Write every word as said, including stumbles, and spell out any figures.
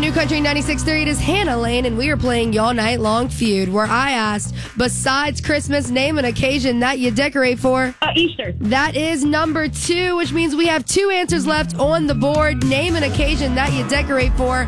New Country ninety-six point three, it is Hannah Lane, and we are playing Y'all Night Long Feud, where I asked, besides Christmas, name an occasion that you decorate for. Uh, Easter. That is number two, which means we have two answers left on the board. Name an occasion that you decorate for.